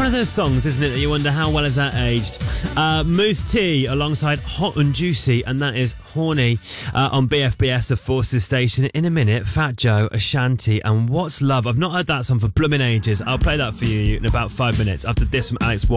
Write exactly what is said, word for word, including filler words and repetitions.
one of those songs, isn't it, that you wonder how well has that aged? Uh, Moose T alongside Hot and Juicy, and that is Horny uh, on B F B S, the Forces Station. In a minute, Fat Joe, Ashanti, and What's Love. I've not heard that song for blooming ages. I'll play that for you in about five minutes after this from Alex Watt.